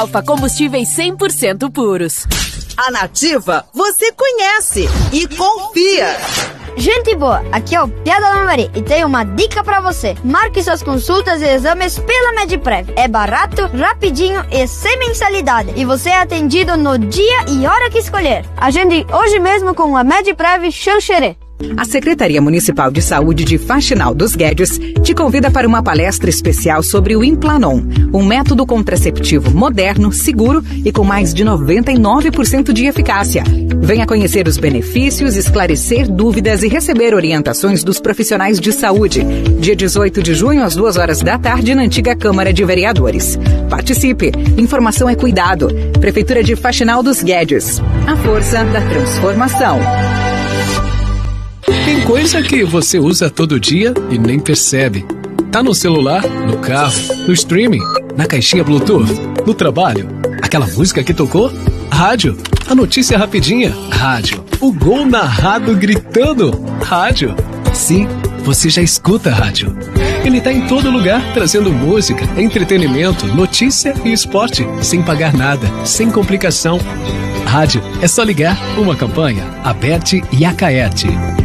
Alfa Combustíveis 100% puros. A Nativa você conhece e confia. Gente boa, aqui é o Pia da Lambari e tenho uma dica pra você. Marque suas consultas e exames pela Medprev. É barato, rapidinho e sem mensalidade. E você é atendido no dia e hora que escolher. Agende hoje mesmo com a Medprev Xanxerê. A Secretaria Municipal de Saúde de Faxinal dos Guedes te convida para uma palestra especial sobre o Implanon, um método contraceptivo moderno, seguro e com mais de 99% de eficácia. Venha conhecer os benefícios, esclarecer dúvidas e receber orientações dos profissionais de saúde. Dia 18 de junho, às 14h, na antiga Câmara de Vereadores. Participe! Informação é cuidado. Prefeitura de Faxinal dos Guedes. A força da transformação. Tem coisa que você usa todo dia e nem percebe. Tá no celular, no carro, no streaming, na caixinha Bluetooth, no trabalho. Aquela música que tocou? Rádio. A notícia rapidinha? Rádio. O gol narrado gritando? Rádio. Sim, você já escuta rádio. Ele tá em todo lugar, trazendo música, entretenimento, notícia e esporte, sem pagar nada, sem complicação. Rádio, é só ligar. Uma campanha, Aberte e Acaerte.